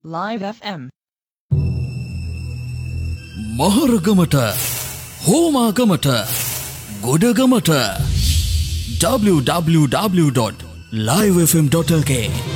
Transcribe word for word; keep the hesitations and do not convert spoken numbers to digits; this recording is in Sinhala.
Live F M. මහරගමට හෝමාගමට ගොඩගමට w w w dot live f m dot l k